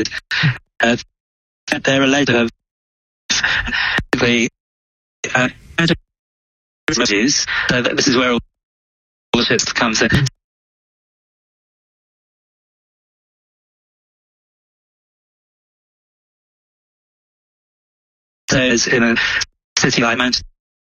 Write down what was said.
uh, they're related to the images. So this is where all the ships come to. In a city like Manchester,